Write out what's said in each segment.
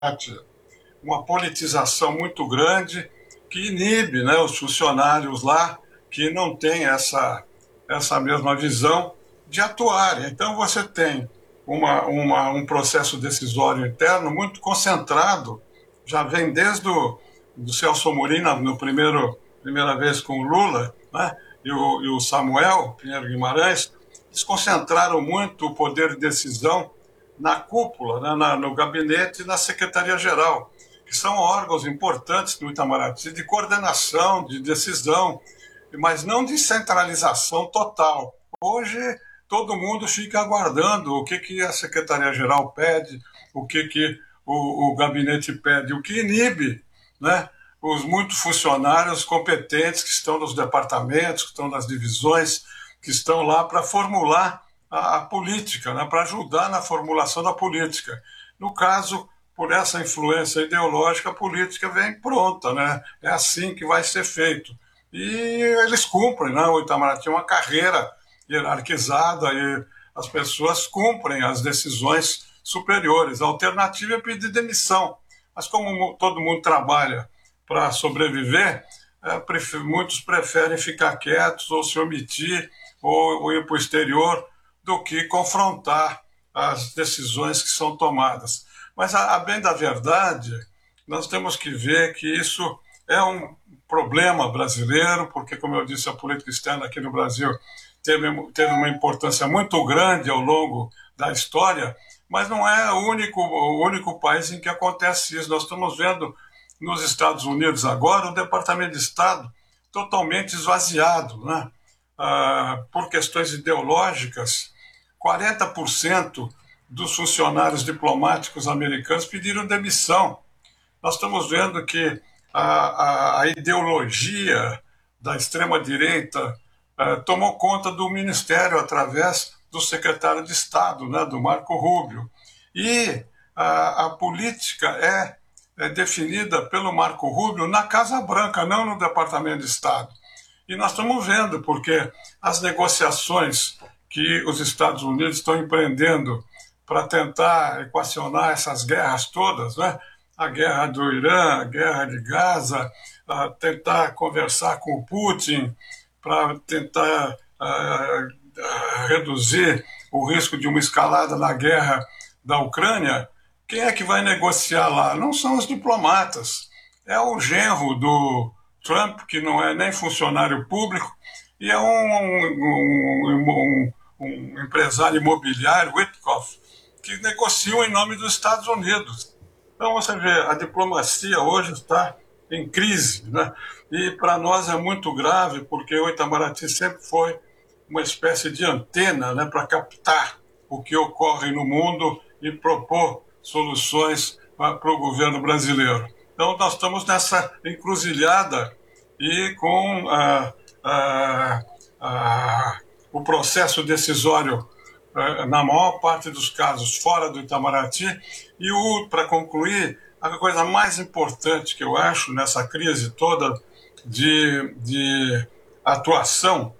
uma politização muito grande que inibe, né, os funcionários lá que não têm essa mesma visão de atuar. Então você tem um processo decisório interno muito concentrado, já vem desde do Celso Amorim, no primeira vez com o Lula, né, e o Samuel Pinheiro Guimarães, eles concentraram muito o poder de decisão na cúpula, né, no gabinete e na secretaria-geral, que são órgãos importantes do Itamaraty de coordenação, de decisão, mas não de centralização total. Hoje, todo mundo fica aguardando o que a Secretaria-Geral pede, o gabinete pede, o que inibe, né, os muitos funcionários competentes que estão nos departamentos, que estão nas divisões, que estão lá para formular a política, né, para ajudar na formulação da política. No caso, por essa influência ideológica, a política vem pronta, né? É assim que vai ser feito. E eles cumprem, né? O Itamaraty é uma carreira hierarquizada e as pessoas cumprem as decisões superiores. A alternativa é pedir demissão. Mas como todo mundo trabalha para sobreviver, muitos preferem ficar quietos ou se omitir ou ir para o exterior do que confrontar as decisões que são tomadas. Mas, a bem da verdade, nós temos que ver que isso é um problema brasileiro, porque, como eu disse, a política externa aqui no Brasil teve uma importância muito grande ao longo da história, mas não é o único país em que acontece isso. Nós estamos vendo nos Estados Unidos agora o Departamento de Estado totalmente esvaziado, né? Por questões ideológicas. 40% dos funcionários diplomáticos americanos pediram demissão. Nós estamos vendo que a ideologia da extrema-direita tomou conta do Ministério através do secretário de Estado, né, do Marco Rubio. E a política é definida pelo Marco Rubio na Casa Branca, não no Departamento de Estado. E nós estamos vendo, porque as negociações que os Estados Unidos estão empreendendo para tentar equacionar essas guerras todas, né? A guerra do Irã, a guerra de Gaza, tentar conversar com o Putin para tentar reduzir o risco de uma escalada na guerra da Ucrânia. Quem é que vai negociar lá? Não são os diplomatas. É o genro do Trump, que não é nem funcionário público, e é um empresário imobiliário, Witkoff, que negociam em nome dos Estados Unidos. Então, você vê, a diplomacia hoje está em crise, né? E para nós é muito grave, porque o Itamaraty sempre foi uma espécie de antena, né, para captar o que ocorre no mundo e propor soluções para o governo brasileiro. Então, nós estamos nessa encruzilhada e com o processo decisório, na maior parte dos casos, fora do Itamaraty. E, para concluir, a coisa mais importante que eu acho nessa crise toda de atuação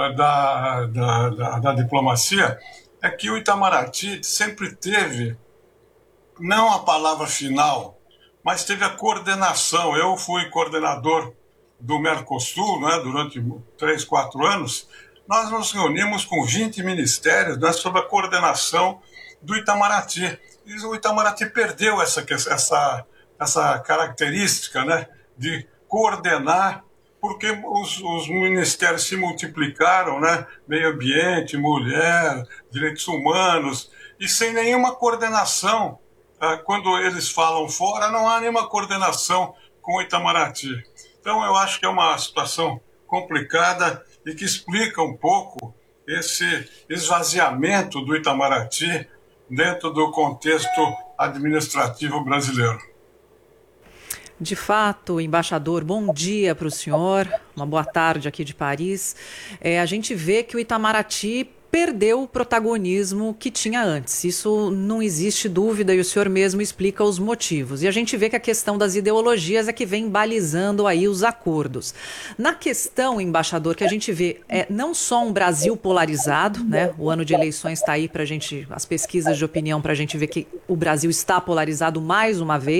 da diplomacia é que o Itamaraty sempre teve, não a palavra final, mas teve a coordenação. Eu fui coordenador do Mercosul, né, durante 3, 4 anos. Nós nos reunimos com 20 ministérios, né, sob a coordenação do Itamaraty. E o Itamaraty perdeu essa característica, né, de coordenar, porque os ministérios se multiplicaram, né, meio ambiente, mulher, direitos humanos, e sem nenhuma coordenação. Quando eles falam fora, não há nenhuma coordenação com o Itamaraty. Então, eu acho que é uma situação complicada e que explica um pouco esse esvaziamento do Itamaraty dentro do contexto administrativo brasileiro. De fato, embaixador, bom dia para o senhor, uma boa tarde aqui de Paris. A gente vê que o Itamaraty perdeu o protagonismo que tinha antes. Isso não existe dúvida e o senhor mesmo explica os motivos. E a gente vê que a questão das ideologias é que vem balizando aí os acordos. Na questão, embaixador, que a gente vê não só um Brasil polarizado, né? O ano de eleições está aí para a gente, as pesquisas de opinião para a gente ver que o Brasil está polarizado mais uma vez.